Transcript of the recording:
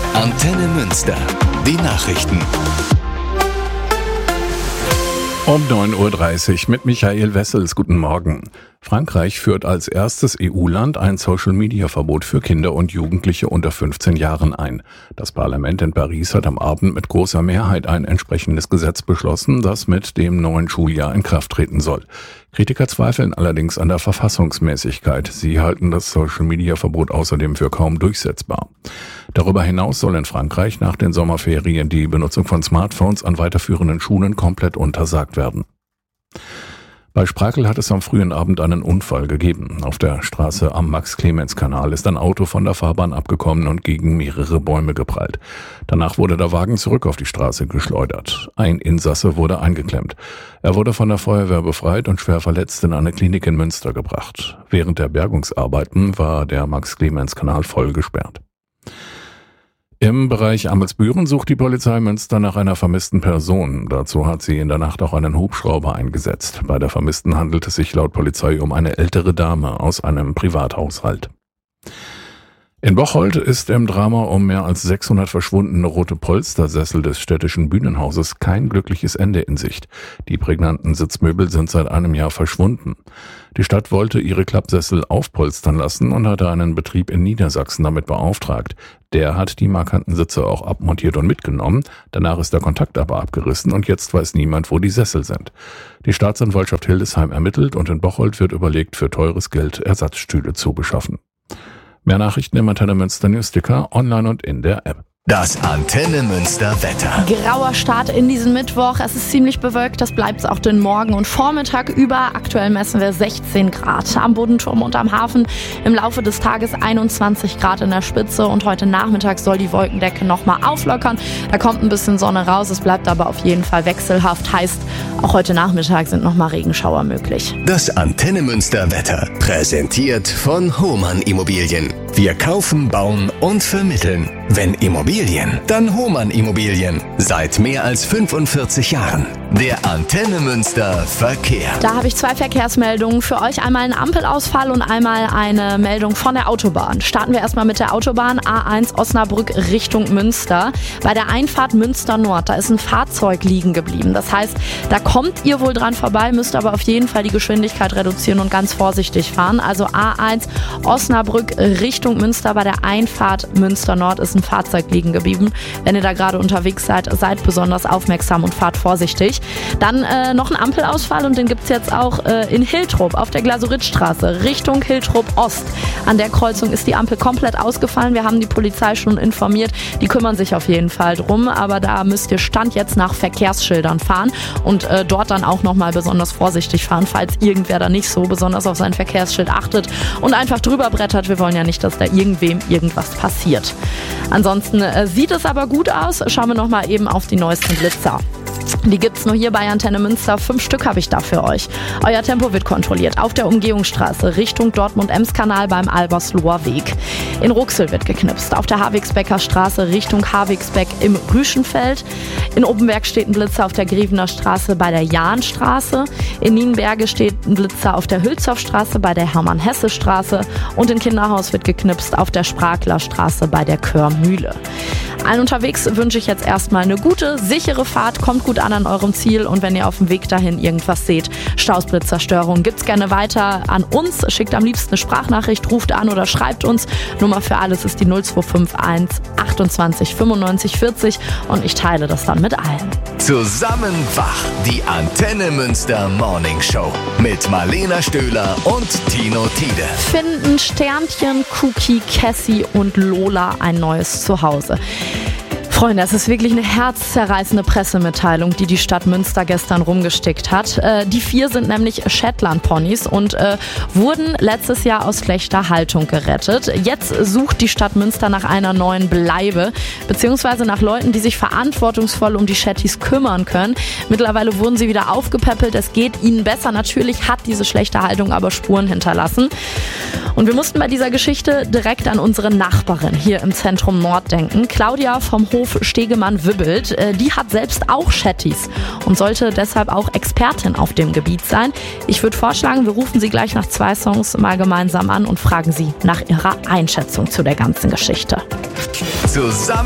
Antenne Münster. Die Nachrichten. Um 9.30 Uhr mit Michael Wessels. Guten Morgen. Frankreich führt als erstes EU-Land ein Social-Media-Verbot für Kinder und Jugendliche unter 15 Jahren ein. Das Parlament in Paris hat am Abend mit großer Mehrheit ein entsprechendes Gesetz beschlossen, das mit dem neuen Schuljahr in Kraft treten soll. Kritiker zweifeln allerdings an der Verfassungsmäßigkeit. Sie halten das Social-Media-Verbot außerdem für kaum durchsetzbar. Darüber hinaus soll in Frankreich nach den Sommerferien die Benutzung von Smartphones an weiterführenden Schulen komplett untersagt werden. Bei Sprakel hat es am frühen Abend einen Unfall gegeben. Auf der Straße am Max-Clemens-Kanal ist ein Auto von der Fahrbahn abgekommen und gegen mehrere Bäume geprallt. Danach wurde der Wagen zurück auf die Straße geschleudert. Ein Insasse wurde eingeklemmt. Er wurde von der Feuerwehr befreit und schwer verletzt in eine Klinik in Münster gebracht. Während der Bergungsarbeiten war der Max-Clemens-Kanal voll gesperrt. Im Bereich Amelsbüren sucht die Polizei Münster nach einer vermissten Person. Dazu hat sie in der Nacht auch einen Hubschrauber eingesetzt. Bei der Vermissten handelt es sich laut Polizei um eine ältere Dame aus einem Privathaushalt. In Bocholt ist im Drama um mehr als 600 verschwundene rote Polstersessel des städtischen Bühnenhauses kein glückliches Ende in Sicht. Die prägnanten Sitzmöbel sind seit einem Jahr verschwunden. Die Stadt wollte ihre Klappsessel aufpolstern lassen und hatte einen Betrieb in Niedersachsen damit beauftragt. Der hat die markanten Sitze auch abmontiert und mitgenommen. Danach ist der Kontakt aber abgerissen und jetzt weiß niemand, wo die Sessel sind. Die Staatsanwaltschaft Hildesheim ermittelt und in Bocholt wird überlegt, für teures Geld Ersatzstühle zu beschaffen. Mehr Nachrichten im Antenne Münster Newsticker, online und in der App. Das Antenne Münster Wetter. Grauer Start in diesen Mittwoch. Es ist ziemlich bewölkt, das bleibt es auch den Morgen und Vormittag über. Aktuell messen wir 16 Grad am Bodenturm und am Hafen. Im Laufe des Tages 21 Grad in der Spitze und heute Nachmittag soll die Wolkendecke nochmal auflockern. Da kommt ein bisschen Sonne raus, es bleibt aber auf jeden Fall wechselhaft. Heißt, auch heute Nachmittag sind nochmal Regenschauer möglich. Das Antenne Münster Wetter. Präsentiert von Hohmann Immobilien. Wir kaufen, bauen und vermitteln. Wenn Immobilien, dann Hohmann Immobilien. Seit mehr als 45 Jahren. Der Antenne Münster Verkehr. Da habe ich 2 Verkehrsmeldungen für euch. Einmal einen Ampelausfall und einmal eine Meldung von der Autobahn. Starten wir erstmal mit der Autobahn A1 Osnabrück Richtung Münster. Bei der Einfahrt Münster Nord, da ist ein Fahrzeug liegen geblieben. Das heißt, da kommt ihr wohl dran vorbei, müsst aber auf jeden Fall die Geschwindigkeit reduzieren und ganz vorsichtig fahren. Also A1 Osnabrück Richtung Münster, bei der Einfahrt Münster Nord ist ein Fahrzeug liegen geblieben. Wenn ihr da gerade unterwegs seid, seid besonders aufmerksam und fahrt vorsichtig. Dann noch ein Ampelausfall und den gibt es jetzt auch in Hiltrup auf der Glasuritzstraße Richtung Hiltrup Ost. An der Kreuzung ist die Ampel komplett ausgefallen. Wir haben die Polizei schon informiert. Die kümmern sich auf jeden Fall drum, aber da müsst ihr Stand jetzt nach Verkehrsschildern fahren und dort dann auch nochmal besonders vorsichtig fahren, falls irgendwer da nicht so besonders auf sein Verkehrsschild achtet und einfach drüber brettert. Wir wollen ja nicht, dass da irgendwem irgendwas passiert. Ansonsten sieht es aber gut aus. Schauen wir nochmal eben auf die neuesten Blitzer. Die gibt's nur hier bei Antenne Münster. 5 Stück habe ich da für euch. Euer Tempo wird kontrolliert. Auf der Umgehungsstraße Richtung Dortmund-Ems-Kanal beim Albersloher Weg. In Ruxel wird geknipst. Auf der Havigsbecker Straße Richtung Havigsbeck im Rüschenfeld. In Oppenberg steht ein Blitzer auf der Grievener Straße bei der Jahnstraße. In Nienberge steht ein Blitzer auf der Hülshoffstraße bei der Hermann-Hesse-Straße. Und in Kinderhaus wird geknipst auf der Sprakler Straße bei der Körmühle. Allen unterwegs wünsche ich jetzt erstmal eine gute, sichere Fahrt. Kommt gut an eurem Ziel und wenn ihr auf dem Weg dahin irgendwas seht, Stausblitzerstörung, gibt's gerne weiter an uns. Schickt am liebsten eine Sprachnachricht, ruft an oder schreibt uns. Nummer für alles ist die 0251 28 95 40 und ich teile das dann mit allen. Zusammen wach, die Antenne Münster Morning Show mit Marlena Stöhler und Tino Tiede. Finden Sternchen, Cookie, Cassie und Lola ein neues Zuhause. Freunde, es ist wirklich eine herzzerreißende Pressemitteilung, die die Stadt Münster gestern rumgestickt hat. Die 4 sind nämlich Shetland-Ponys und wurden letztes Jahr aus schlechter Haltung gerettet. Jetzt sucht die Stadt Münster nach einer neuen Bleibe, beziehungsweise nach Leuten, die sich verantwortungsvoll um die Shetties kümmern können. Mittlerweile wurden sie wieder aufgepäppelt. Es geht ihnen besser. Natürlich hat diese schlechte Haltung aber Spuren hinterlassen. Und wir mussten bei dieser Geschichte direkt an unsere Nachbarin hier im Zentrum Nord denken. Claudia vom Hof Stegemann-Wibbelt. Die hat selbst auch Shetties und sollte deshalb auch Expertin auf dem Gebiet sein. Ich würde vorschlagen, wir rufen sie gleich nach 2 Songs mal gemeinsam an und fragen sie nach ihrer Einschätzung zu der ganzen Geschichte. Zusammen